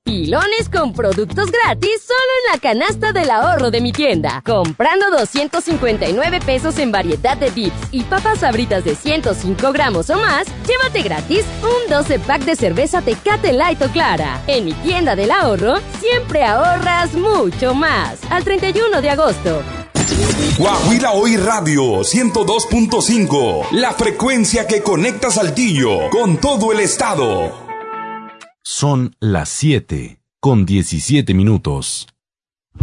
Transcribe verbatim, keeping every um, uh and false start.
Pilones con productos gratis solo en la canasta del ahorro de mi tienda. Comprando doscientos cincuenta y nueve pesos en variedad de dips y papas Sabritas de ciento cinco gramos o más, llévate gratis un doce pack de cerveza Tecate Light o Clara. En mi tienda del ahorro, siempre ahorras mucho más. Al treinta y uno de agosto. Guajira Hoy Radio ciento dos punto cinco, la frecuencia que conecta Saltillo con todo el estado. Son las siete con diecisiete minutos.